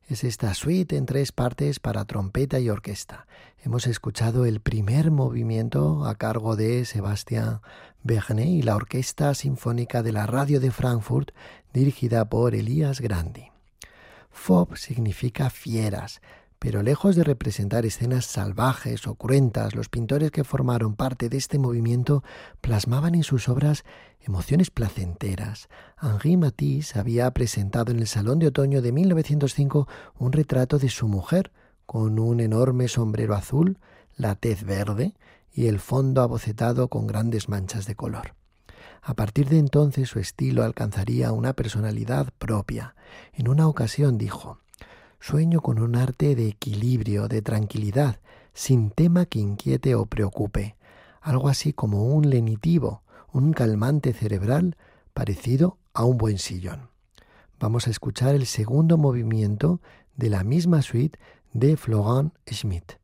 Es esta suite en 3 partes para trompeta y orquesta. Hemos escuchado el primer movimiento a cargo de Sebastián Vernet y la Orquesta Sinfónica de la Radio de Frankfurt, dirigida por Elías Grandi. Fauve significa fieras, pero lejos de representar escenas salvajes o cruentas, los pintores que formaron parte de este movimiento plasmaban en sus obras emociones placenteras. Henri Matisse había presentado en el Salón de Otoño de 1905 un retrato de su mujer con un enorme sombrero azul, la tez verde y el fondo abocetado con grandes manchas de color. A partir de entonces su estilo alcanzaría una personalidad propia. En una ocasión dijo: «Sueño con un arte de equilibrio, de tranquilidad, sin tema que inquiete o preocupe, algo así como un lenitivo, un calmante cerebral parecido a un buen sillón». Vamos a escuchar el segundo movimiento de la misma suite de Florent Schmitt.